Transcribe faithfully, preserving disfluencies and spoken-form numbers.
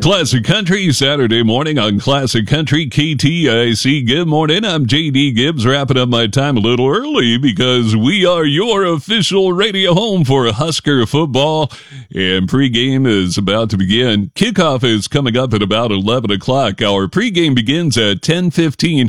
Classic Country, Saturday morning on Classic Country K T I C. Good morning, I'm J D Gibbs, wrapping up my time a little early because we are your official radio home for Husker football, and pregame is about to begin. Kickoff is coming up at about eleven o'clock. Our pregame begins at ten fifteen